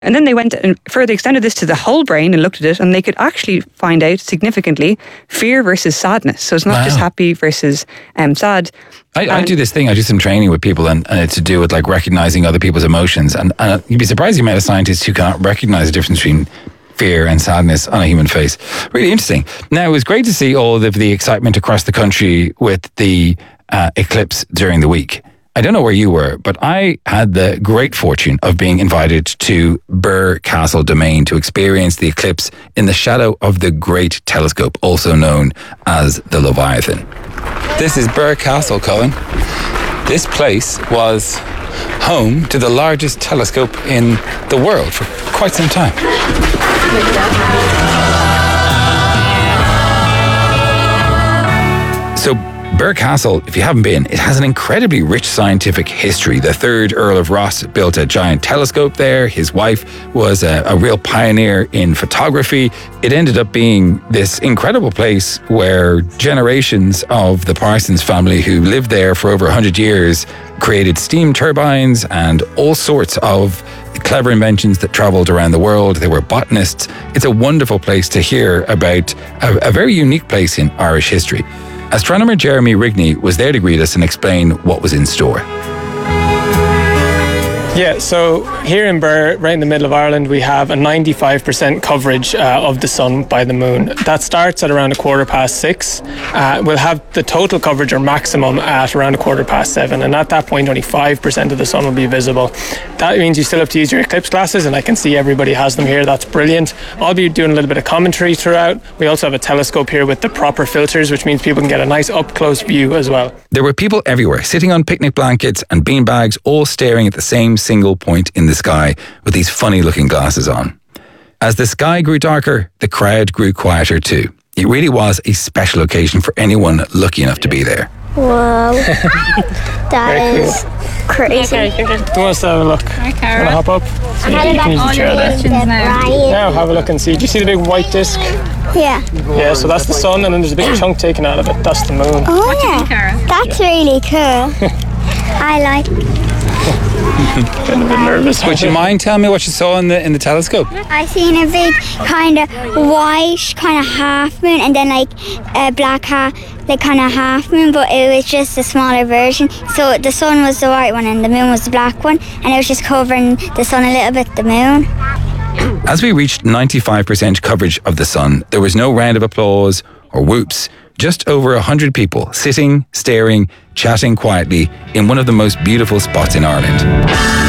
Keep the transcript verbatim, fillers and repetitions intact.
And then they went and further extended this to the whole brain and looked at it, and they could actually find out significantly fear versus sadness. So it's not Wow. just happy versus um, sad. I, I do this thing. I do some training with people, and, and it's to do with like recognizing other people's emotions. And uh, you'd be surprised the amount of scientists who cannot recognize the difference between fear and sadness on a human face. Really interesting. Now, it was great to see all of the excitement across the country with the uh, eclipse during the week. I don't know where you were, but I had the great fortune of being invited to Birr Castle Domain to experience the eclipse in the shadow of the Great Telescope, also known as the Leviathan. This is Birr Castle, Colin. This place was home to the largest telescope in the world for quite some time. So Birr Castle, if you haven't been, it has an incredibly rich scientific history. The third Earl of Ross built a giant telescope there. His wife was a, a real pioneer in photography. It ended up being this incredible place where generations of the Parsons family who lived there for over one hundred years created steam turbines and all sorts of clever inventions that traveled around the world. They were botanists. It's a wonderful place to hear about a, a very unique place in Irish history. Astronomer Jeremy Rigney was there to greet us and explain what was in store. Yeah, so here in Birr, right in the middle of Ireland, we have a ninety-five percent coverage uh, of the sun by the moon. That starts at around a quarter past six. Uh, we'll have the total coverage or maximum at around a quarter past seven, and at that point only five percent of the sun will be visible. That means you still have to use your eclipse glasses, and I can see everybody has them here. That's brilliant. I'll be doing a little bit of commentary throughout. We also have a telescope here with the proper filters, which means people can get a nice up-close view as well. There were people everywhere, sitting on picnic blankets and beanbags, all staring at the same single point in the sky with these funny-looking glasses on. As the sky grew darker, the crowd grew quieter too. It really was a special occasion for anyone lucky enough to be there. Whoa, that is crazy. Who wants to have a look? Hi, Want Cara. to hop up? So you can use the chair there. Now have a look and see. Do you see the big white disc? Yeah. Yeah, so that's the sun, and then there's a big chunk taken out of it. That's the moon. Oh What do you yeah, think, Cara? that's really cool. I like. Getting a bit nervous. Would you mind telling me what you saw in the in the telescope? I seen a big kind of white kind of half moon, and then like a black half, like kind of half moon, but it was just a smaller version. So the sun was the white one, and the moon was the black one, and it was just covering the sun a little bit. The moon. As we reached ninety-five percent coverage of the sun, there was no round of applause or whoops. Just over one hundred people sitting, staring, chatting quietly in one of the most beautiful spots in Ireland.